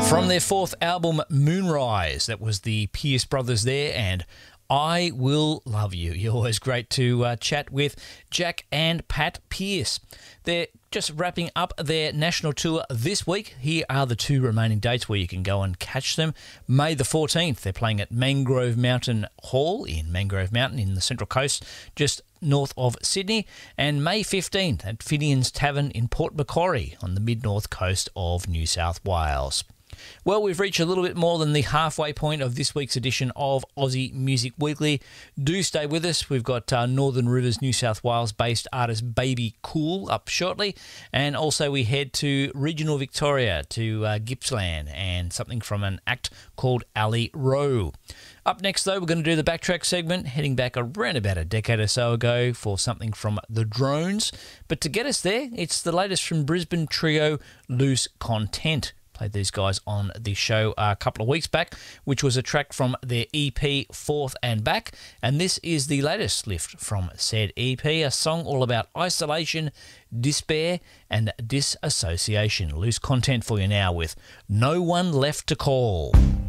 From their fourth album, Moonrise, that was the Pierce brothers there, and I Will Love You. You're always great to chat with Jack and Pat Pierce. They're just wrapping up their national tour this week. Here are the two remaining dates where you can go and catch them. May the 14th, they're playing at Mangrove Mountain Hall in Mangrove Mountain in the Central Coast, just north of Sydney, and May 15th at Finian's Tavern in Port Macquarie on the mid-north coast of New South Wales. Well, we've reached a little bit more than the halfway point of this week's edition of Aussie Music Weekly. Do stay with us. We've got Northern Rivers, New South Wales-based artist Baby Cool up shortly. And also we head to regional Victoria, to Gippsland, and something from an act called Ali Rowe. Up next, though, we're going to do the Backtrack segment, heading back around about a decade or so ago for something from The Drones. But to get us there, it's the latest from Brisbane trio Loose Content. Played these guys on the show a couple of weeks back, which was a track from their EP, Forth and Back. And this is the latest lift from said EP, a song all about isolation, despair and disassociation. Loose Content for you now with No One Left to Call.